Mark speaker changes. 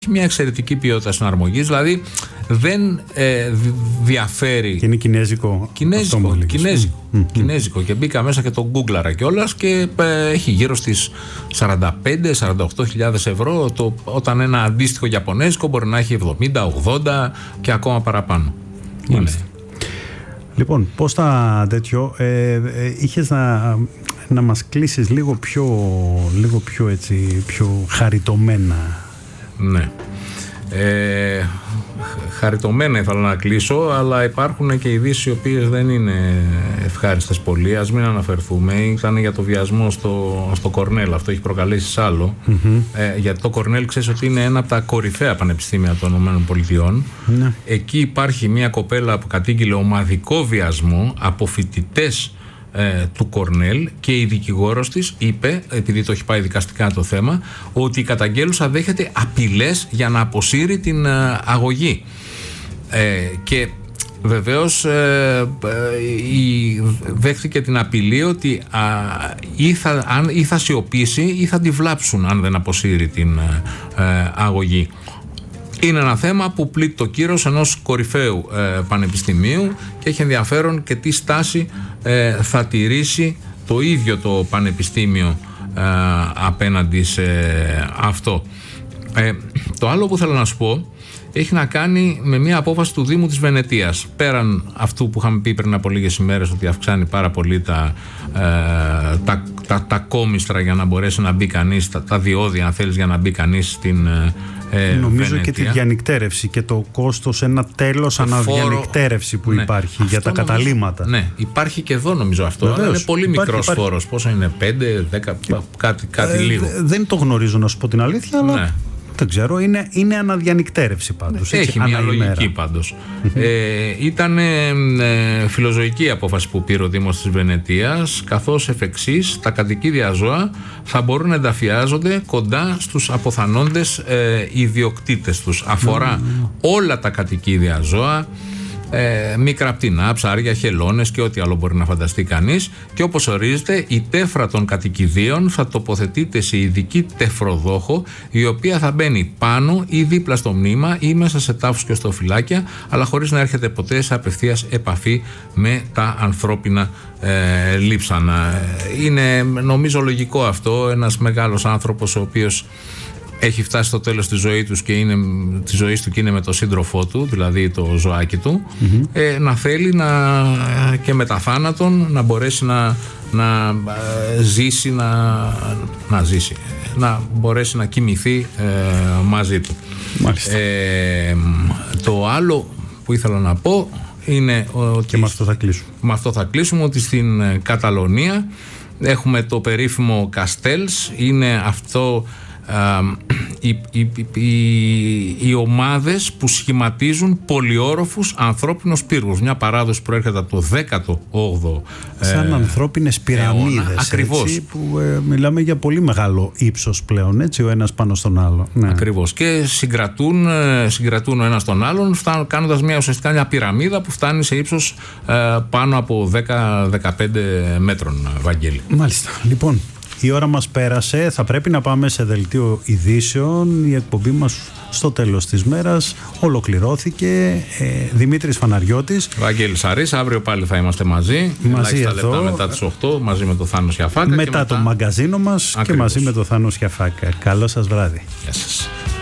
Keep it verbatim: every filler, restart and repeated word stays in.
Speaker 1: Έχει μια εξαιρετική ποιότητα συναρμογής, δηλαδή δεν ε, διαφέρει.
Speaker 2: Και είναι κινέζικο.
Speaker 1: Κινέζικο, κινέζικο, mm. κινέζικο. Και μπήκα μέσα και το γκούγκλαρα κιόλας και ε, έχει γύρω στις σαράντα πέντε με σαράντα οκτώ χιλιάδες ευρώ, το, όταν ένα αντίστοιχο γιαπωνέζικο μπορεί να έχει εβδομήντα, ογδόντα και ακόμα παραπάνω.
Speaker 2: Μάλιστα. Λοιπόν, πώς θα τέτοιο, ε, ε, είχες να, να μας κλείσεις λίγο πιο, λίγο πιο, έτσι, πιο χαριτωμένα.
Speaker 1: Ναι. Ε, χαριτωμένα ήθελα να κλείσω, αλλά υπάρχουν και ειδήσεις οι οποίες δεν είναι ευχάριστες πολύ. Ας μην αναφερθούμε. Ήταν για το βιασμό στο, στο Κορνέλ. Αυτό έχει προκαλέσει σ' άλλο. Mm-hmm. Ε, γιατί το Κορνέλ, ξέρεις ότι είναι ένα από τα κορυφαία πανεπιστήμια των ΗΠΑ. Mm-hmm. Εκεί υπάρχει μια κοπέλα που κατήγγειλε ομαδικό βιασμό από φοιτητές Ε, του Κορνέλ, και η δικηγόρος της είπε, επειδή το έχει πάει δικαστικά το θέμα, ότι η καταγγέλουσα δέχεται απειλές για να αποσύρει την ε, αγωγή. Ε, και βεβαίως ε, ε, η, δέχτηκε την απειλή ότι α, ή, θα, αν, ή θα σιωπήσει ή θα τη βλάψουν αν δεν αποσύρει την ε, ε, αγωγή. Είναι ένα θέμα που πλήττει το κύρος ενός κορυφαίου ε, πανεπιστημίου και έχει ενδιαφέρον και τι στάση ε, θα τηρήσει το ίδιο το πανεπιστήμιο ε, απέναντι σε αυτό. Ε, το άλλο που θέλω να σου πω έχει να κάνει με μια απόφαση του Δήμου της Βενετίας. Πέραν αυτού που είχαμε πει πριν από λίγες ημέρες, ότι αυξάνει πάρα πολύ τα, ε, τα, τα, τα κόμιστρα για να μπορέσει να μπει κανείς, τα, τα διόδια αν θέλεις, για να μπει κανείς στην Ε,
Speaker 2: νομίζω
Speaker 1: Βενετία.
Speaker 2: Και τη διανυκτέρευση και το κόστος, ένα τέλος αναδιανυκτέρευση που ναι, υπάρχει για τα νομίζω, καταλύματα.
Speaker 1: Ναι, υπάρχει και εδώ νομίζω αυτό. Βεβαίως, αλλά είναι πολύ υπάρχει, μικρός υπάρχει. φόρος. Πόσο είναι, πέντε, δέκα, και, κάτι, κάτι ε, λίγο.
Speaker 2: Δεν το γνωρίζω, να σου πω την αλήθεια, αλλά ναι. δεν ξέρω. Είναι, είναι αναδιανυκτέρευση πάντως.
Speaker 1: Έχει μια λογική πάντως. ε, ήταν ε, φιλοζωική η απόφαση που πήρε ο Δήμος της Βενετίας, καθώς εφ' εξής τα κατοικίδια ζώα θα μπορούν να ενταφιάζονται κοντά στους αποθανόντες ε, ιδιοκτήτες τους. Αφορά mm. όλα τα κατοικίδια ζώα, Ε, μικρά πτηνά, ψάρια, χελώνες και ό,τι άλλο μπορεί να φανταστεί κανείς, και όπως ορίζεται η τέφρα των κατοικιδίων θα τοποθετείται σε ειδική τεφροδόχο, η οποία θα μπαίνει πάνω ή δίπλα στο μνήμα ή μέσα σε τάφους και στοφυλάκια, αλλά χωρίς να έρχεται ποτέ σε απευθείας επαφή με τα ανθρώπινα ε, λείψανα. Είναι νομίζω λογικό αυτό. Ένας μεγάλος άνθρωπος ο οποίος έχει φτάσει στο τέλος της ζωής του και είναι, της ζωής του και είναι με τον σύντροφό του, δηλαδή το ζωάκι του, mm-hmm. ε, να θέλει να, και μετά θάνατον να μπορέσει να, να ε, ζήσει, να, να ζήσει, να μπορέσει να κοιμηθεί ε, μαζί του. Μάλιστα. Ε, το άλλο που ήθελα να πω είναι ότι,
Speaker 2: και με αυτό θα κλείσουμε.
Speaker 1: Με αυτό θα κλείσουμε, ότι στην Καταλωνία έχουμε το περίφημο Castells. Είναι αυτό Uh, οι, οι, οι, οι ομάδες που σχηματίζουν πολυόροφους ανθρώπινους πύργους. Μια παράδοση προέρχεται από το δέκατο όγδοο
Speaker 2: σαν ε, ανθρώπινες πυραμίδες.
Speaker 1: Ακριβώς.
Speaker 2: Έτσι, που ε, μιλάμε για πολύ μεγάλο ύψος πλέον, έτσι, ο ένας πάνω στον άλλο. Ναι.
Speaker 1: Ακριβώς. Και συγκρατούν, συγκρατούν ο ένας τον άλλον, φτάνουν, κάνοντας μια ουσιαστικά μια πυραμίδα που φτάνει σε ύψος ε, πάνω από δέκα με δεκαπέντε μέτρων, Βαγγέλη.
Speaker 2: Μάλιστα. Λοιπόν, η ώρα μας πέρασε, θα πρέπει να πάμε σε δελτίο ειδήσεων. Η εκπομπή μας στο τέλος της μέρας ολοκληρώθηκε. ε, Δημήτρης Φαναριώτης,
Speaker 1: Βαγγέλης Σαρής. Αύριο πάλι θα είμαστε μαζί,
Speaker 2: μαζί
Speaker 1: ελάχιστα λεπτά μετά τις οκτώ, μαζί με το Θάνο Σιαφάκα,
Speaker 2: μετά, μετά το μαγκαζίνο μας. Ακριβώς. Και μαζί με το Θάνο Σιαφάκα. Καλό σας βράδυ.
Speaker 1: Γεια σας.